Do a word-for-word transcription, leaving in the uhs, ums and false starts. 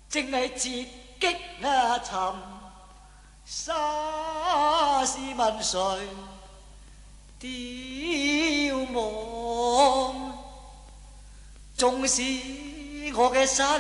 正係折戟啊尋沙士問誰雕望，縱使我嘅身